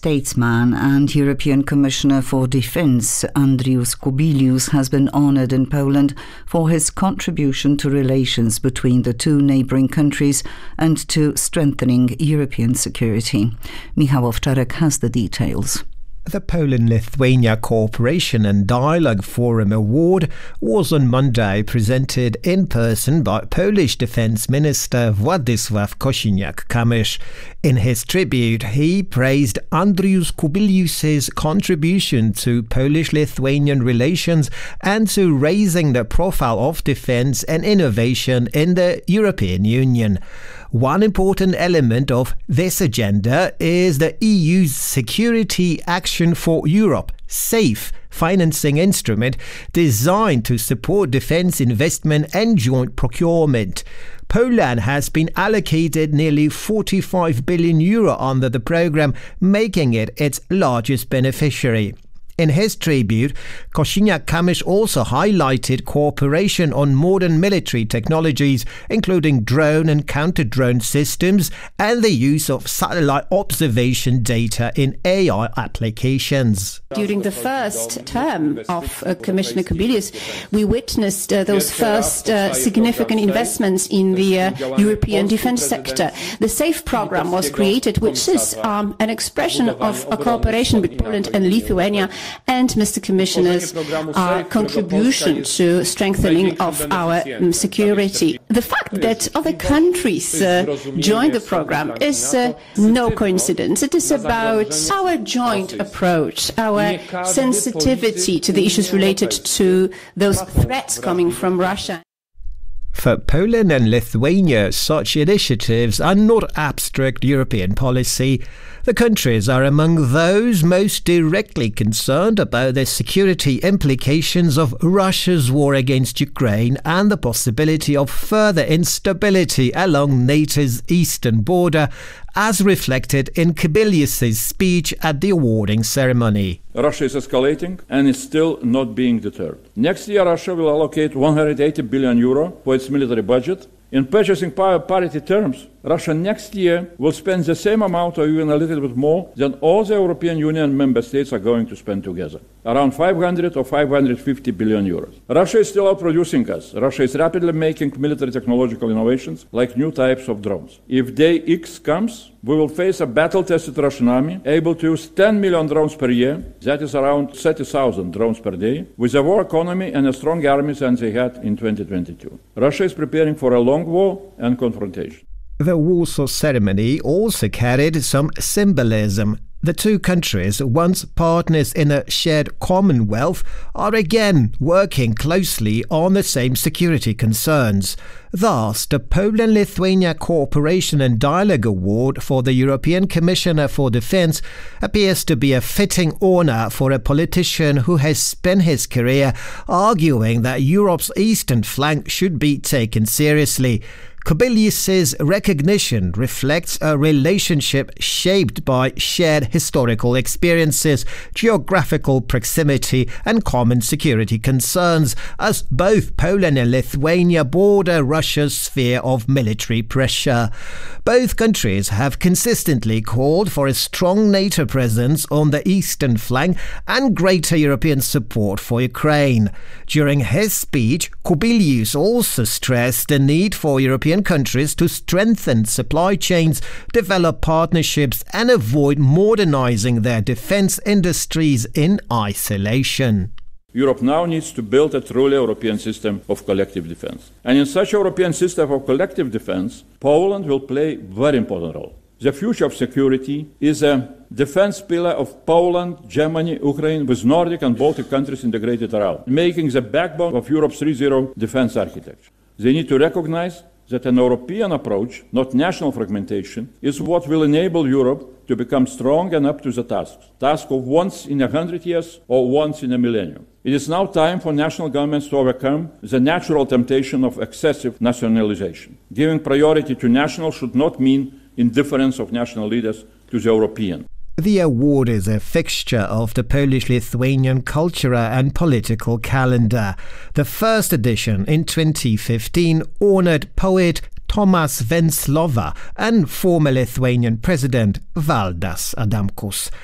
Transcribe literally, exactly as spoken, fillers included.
statesman and European Commissioner for Defence Andrius Kubilius has been honoured in Poland for his contribution to relations between the two neighbouring countries and to strengthening European security. Michał Owczarek has the details. The Poland-Lithuania Cooperation and Dialogue Forum Award was on Monday presented in person by Polish Defence Minister Władysław Kosiniak-Kamysz. In his tribute, he praised Andrius Kubilius's contribution to Polish-Lithuanian relations and to raising the profile of defence and innovation in the European Union. One important element of this agenda is the E U's Security Action for Europe, SAFE, financing instrument designed to support defence investment and joint procurement. Poland has been allocated nearly forty-five billion euro under the programme, making it its largest beneficiary. In his tribute, Kosiniak-Kamysz also highlighted cooperation on modern military technologies, including drone and counter-drone systems and the use of satellite observation data in A I applications. During the first term of uh, Commissioner Kubilius, we witnessed uh, those first uh, significant investments in the uh, European defence sector. The SAFE programme was created, which is um, an expression of a cooperation with Poland and Lithuania, and Mister Commissioner's uh, contribution to strengthening of our um, security. The fact that other countries uh, joined the programme is uh, no coincidence. It is about our joint approach, our sensitivity to the issues related to those threats coming from Russia. For Poland and Lithuania, such initiatives are not abstract European policy. The countries are among those most directly concerned about the security implications of Russia's war against Ukraine and the possibility of further instability along NATO's eastern border, as reflected in Kubilius's speech at the awarding ceremony. Russia is escalating and is still not being deterred. Next year, Russia will allocate one hundred eighty billion euro for its military budget. In purchasing power parity terms, Russia next year will spend the same amount or even a little bit more than all the European Union member states are going to spend together, around five hundred or five hundred fifty billion euros. Russia is still outproducing us. Russia is rapidly making military technological innovations like new types of drones. If day X comes, we will face a battle-tested Russian army able to use ten million drones per year, that is around thirty thousand drones per day, with a war economy and a strong army than they had in twenty twenty-two. Russia is preparing for a long war and confrontation. The Warsaw ceremony also carried some symbolism. The two countries, once partners in a shared commonwealth, are again working closely on the same security concerns. Thus, the Poland-Lithuania Cooperation and Dialogue Award for the European Commissioner for Defence appears to be a fitting honour for a politician who has spent his career arguing that Europe's eastern flank should be taken seriously. Kubilius's recognition reflects a relationship shaped by shared historical experiences, geographical proximity and common security concerns, as both Poland and Lithuania border Russia's sphere of military pressure. Both countries have consistently called for a strong NATO presence on the eastern flank and greater European support for Ukraine. During his speech, Kubilius also stressed the need for European countries to strengthen supply chains, develop partnerships and avoid modernizing their defense industries in isolation. Europe now needs to build a truly European system of collective defense. And in such a European system of collective defense, Poland will play a very important role. The future of security is a defense pillar of Poland, Germany, Ukraine, with Nordic and Baltic countries integrated around, making the backbone of Europe's three zero defense architecture. They need to recognize that an European approach, not national fragmentation, is what will enable Europe to become strong and up to the task, task of once in a hundred years or once in a millennium. It is now time for national governments to overcome the natural temptation of excessive nationalization. Giving priority to national should not mean indifference of national leaders to the European. The award is a fixture of the Polish-Lithuanian cultural and political calendar. The first edition in twenty fifteen honoured poet Tomas Venclova and former Lithuanian President Valdas Adamkus.